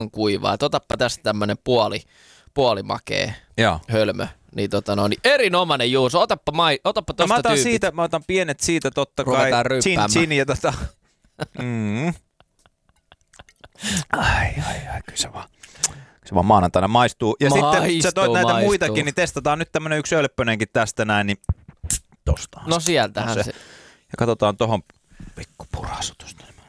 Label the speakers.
Speaker 1: kuivaa. Otappa tästä tämmönen puolimakee hölmö. Niin niin erinomainen Juuso. Otappa tosta tyypit.
Speaker 2: Mä otan pienet siitä totta kai.
Speaker 1: Ruvetaan ryppäämään.
Speaker 2: Chin ja Ai, kyllä se vaan maanantaina maistuu. Ja sitten sä toit näitä muitakin, niin testataan nyt tämmönen yksi ölppönenkin tästä näin, niin tosta.
Speaker 1: No sieltähän se.
Speaker 2: Ja katsotaan tohon pikku purasutusta.